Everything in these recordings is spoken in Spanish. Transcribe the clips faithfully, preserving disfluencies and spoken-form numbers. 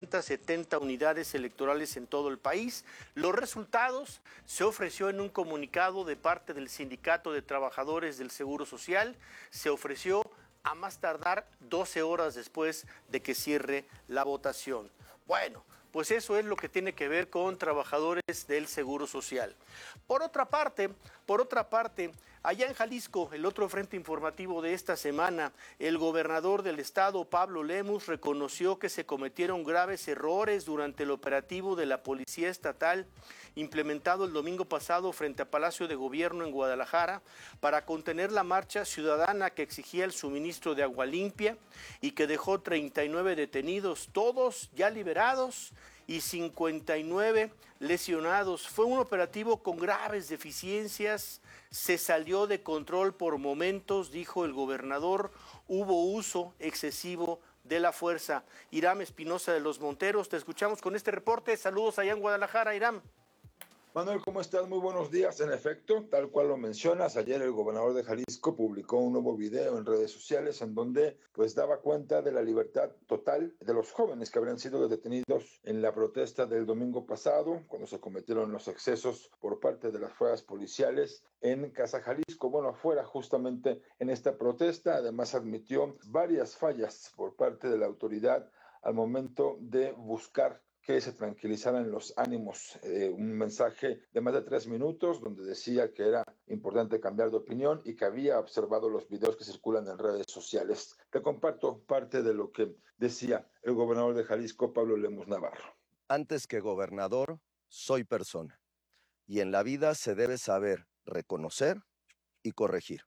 doscientas setenta unidades electorales en todo el país. Los resultados se ofreció en un comunicado de parte del Sindicato de Trabajadores del Seguro Social. Se ofreció a más tardar doce horas después de que cierre la votación. Bueno, pues eso es lo que tiene que ver con trabajadores del Seguro Social. Por otra parte, por otra parte, allá en Jalisco, el otro frente informativo de esta semana, el gobernador del estado, Pablo Lemus, reconoció que se cometieron graves errores durante el operativo de la Policía Estatal implementado el domingo pasado frente a Palacio de Gobierno en Guadalajara para contener la marcha ciudadana que exigía el suministro de agua limpia y que dejó treinta y nueve detenidos, todos ya liberados, y cincuenta y nueve lesionados. Fue un operativo con graves deficiencias, se salió de control por momentos, dijo el gobernador, hubo uso excesivo de la fuerza. Iram Espinosa de los Monteros, te escuchamos con este reporte. Saludos allá en Guadalajara, Iram. Manuel, ¿cómo estás? Muy buenos días. En efecto, tal cual lo mencionas, ayer el gobernador de Jalisco publicó un nuevo video en redes sociales en donde pues daba cuenta de la libertad total de los jóvenes que habrían sido detenidos en la protesta del domingo pasado, cuando se cometieron los excesos por parte de las fuerzas policiales en Casa Jalisco. Bueno, afuera justamente en esta protesta, además admitió varias fallas por parte de la autoridad al momento de buscar que se tranquilizaran los ánimos. Eh, un mensaje de más de tres minutos donde decía que era importante cambiar de opinión y que había observado los videos que circulan en redes sociales. Te comparto parte de lo que decía el gobernador de Jalisco, Pablo Lemus Navarro. Antes que gobernador, soy persona. Y en la vida se debe saber reconocer y corregir.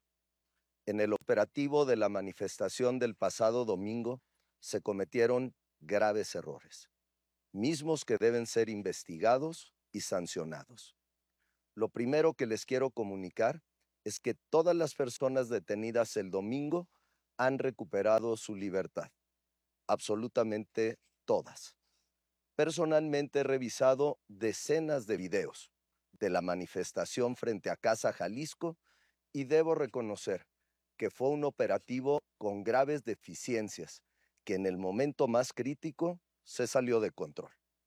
En el operativo de la manifestación del pasado domingo se cometieron graves errores, mismos que deben ser investigados y sancionados. Lo primero que les quiero comunicar es que todas las personas detenidas el domingo han recuperado su libertad. Absolutamente todas. Personalmente he revisado decenas de videos de la manifestación frente a Casa Jalisco y debo reconocer que fue un operativo con graves deficiencias que en el momento más crítico se salió de control.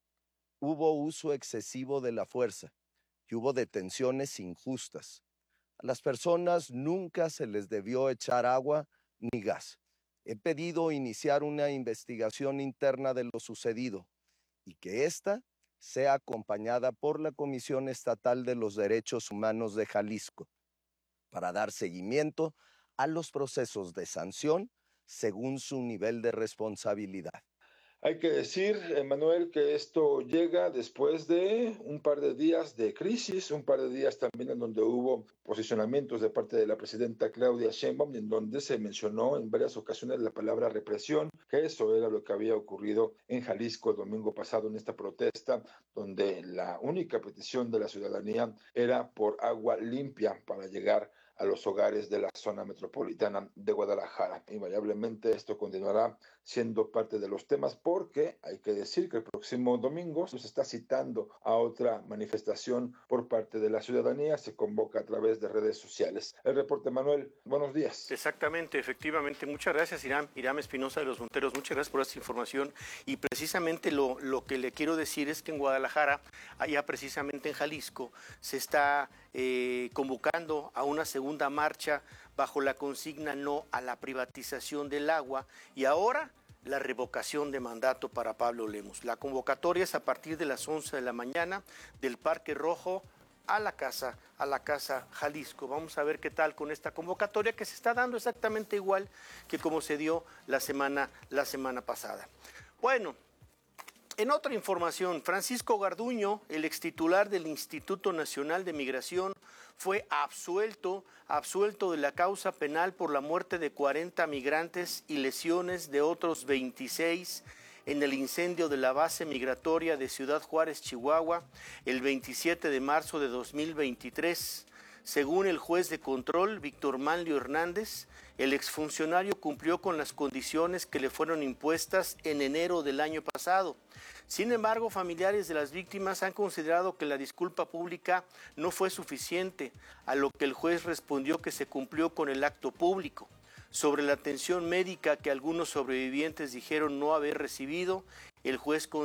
Hubo uso excesivo de la fuerza y hubo detenciones injustas. A las personas nunca se les debió echar agua ni gas. He pedido iniciar una investigación interna de lo sucedido y que ésta sea acompañada por la Comisión Estatal de los Derechos Humanos de Jalisco para dar seguimiento a los procesos de sanción según su nivel de responsabilidad. Hay que decir, Manuel, que esto llega después de un par de días de crisis, un par de días también en donde hubo posicionamientos de parte de la presidenta Claudia Sheinbaum, en donde se mencionó en varias ocasiones la palabra represión, que eso era lo que había ocurrido en Jalisco el domingo pasado en esta protesta, donde la única petición de la ciudadanía era por agua limpia para llegar a los hogares de la zona metropolitana de Guadalajara. Invariablemente esto continuará siendo parte de los temas porque hay que decir que el próximo domingo se está citando a otra manifestación por parte de la ciudadanía, se convoca a través de redes sociales. El reporte, Manuel, buenos días. Exactamente, efectivamente. Muchas gracias, Iram, Iram Espinosa de los Monteros. Muchas gracias por esta información. Y precisamente lo, lo que le quiero decir es que en Guadalajara, allá precisamente en Jalisco, se está eh, convocando a una segunda marcha bajo la consigna no a la privatización del agua y ahora la revocación de mandato para Pablo Lemus. La convocatoria es a partir de las once de la mañana del Parque Rojo a la casa, a la Casa Jalisco. Vamos a ver qué tal con esta convocatoria que se está dando exactamente igual que como se dio la semana, la semana pasada. Bueno, en otra información, Francisco Garduño, el extitular del Instituto Nacional de Migración, fue absuelto, absuelto de la causa penal por la muerte de cuarenta migrantes y lesiones de otros veintiséis en el incendio de la base migratoria de Ciudad Juárez, Chihuahua, el veintisiete de marzo de dos mil veintitrés. Según el juez de control, Víctor Manlio Hernández, el exfuncionario cumplió con las condiciones que le fueron impuestas en enero del año pasado. Sin embargo, familiares de las víctimas han considerado que la disculpa pública no fue suficiente, a lo que el juez respondió que se cumplió con el acto público. Sobre la atención médica que algunos sobrevivientes dijeron no haber recibido, el juez